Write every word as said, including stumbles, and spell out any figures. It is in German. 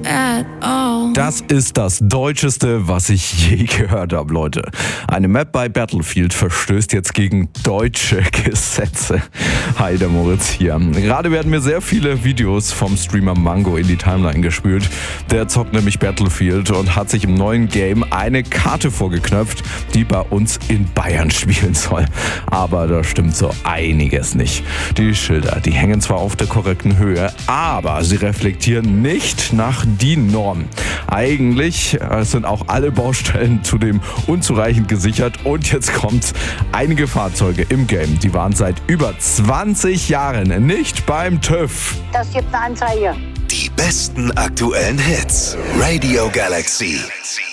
at all. Das ist das Deutscheste, was ich je gehört habe, Leute. Eine Map bei Battlefield verstößt jetzt gegen deutsche Gesetze. Hi, der Moritz hier. Gerade werden mir sehr viele Videos vom Streamer Mango in die Timeline gespült. Der zockt nämlich Battlefield und hat sich im neuen Game eine Karte vorgeknöpft, die bei uns in Bayern spielen soll. Aber da stimmt so einiges nicht. Die Schilder, die hängen zwar auf der korrekten Höhe, aber sie reflektieren nicht nach D I N-Norm. Eigentlich sind auch alle Baustellen zudem unzureichend gesichert und jetzt kommt, einige Fahrzeuge im Game, die waren seit über zwanzig Jahren nicht beim TÜV. Das gibt eine Anzeige. Die besten aktuellen Hits. Radio Galaxy.